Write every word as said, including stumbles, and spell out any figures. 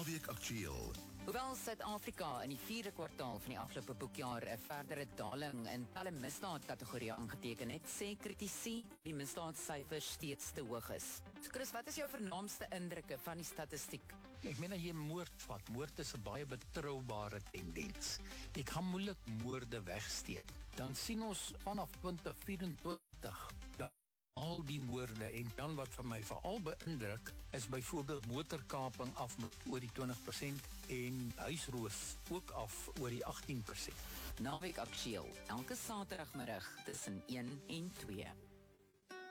Naweek Aktueel. Hoewel Suid-Afrika in die vierde kwartaal van die afgelope boekjaar 'n verdere daling in talle misdaadkategorieë aangeteken het, sê kritici die misdaadsyfers steeds te hoog is. So Chris, wat is jou vernaamste indrukke van die statistiek? Ek meen as jy moord vat, moord is 'n baie betroubare tendens. Jy kan moeilik moorde wegsteek. Dan sien ons vanaf twintig vyf-en-twintig dat al die moorde, en dan wat vir my veral beïndruk, is byvoorbeeld motorkaping af met oor die twintig persent en huisroof ook af oor die agttien persent. Naweek Aktueel, elke Saterdagmiddag tussen een en twee.